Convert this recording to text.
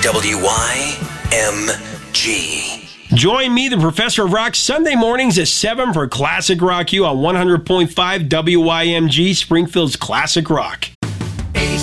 WYMG. Join me, the Professor of Rock, Sunday mornings at 7 for Classic Rock U on 100.5 WYMG, Springfield's Classic Rock.